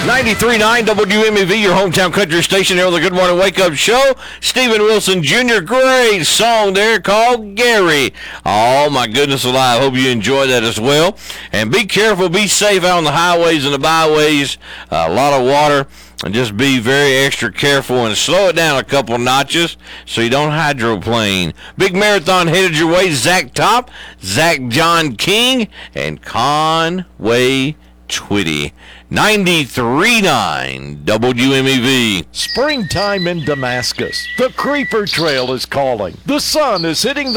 93.9 WMEV, your hometown country station here on the Good Morning Wake Up Show. Stephen Wilson Jr., great song there called Gary. Oh, my goodness alive. Hope you enjoy that as well. And be careful, be safe out on the highways and the byways. A lot of water. And just be very extra careful and slow it down a couple notches so you don't hydroplane. Big marathon headed your way. Zach Top, Zach John King, and Conway Twitty. 93.9 WMEV. Springtime in Damascus. The Creeper Trail is calling. The sun is hitting the